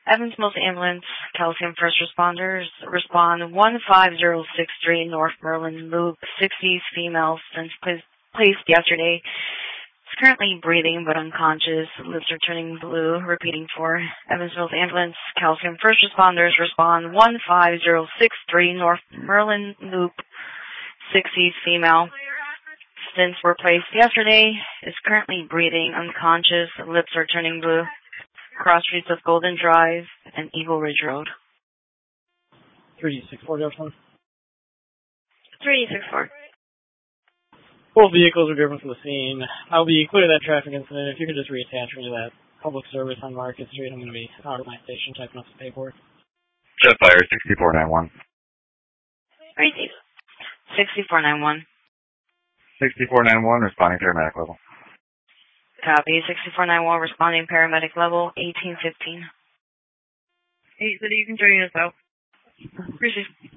Evans Mills Ambulance, Calcium First Responders, respond 15063 North Merlin Loop, 60s female, since placed yesterday. Is currently breathing but unconscious. Lips are turning blue. Repeating for Evans Mills Ambulance, Calcium First Responders, respond 15063 North Merlin Loop, 60s female. Since were placed yesterday, is currently breathing unconscious. Lips are turning blue. Cross streets of Golden Drive and Eagle Ridge Road. 364, Jefferson. 364. Both vehicles were driven from the scene. I'll be clear of that traffic incident. If you could just reattach me to that public service on Market Street, I'm going to be out of my station typing up some paperwork. Jetfire 6491. Crazy. 6491. 6491, responding paramedic level. Copy. 6491, responding paramedic level, 1815. Hey, City, you can join us out. Appreciate it.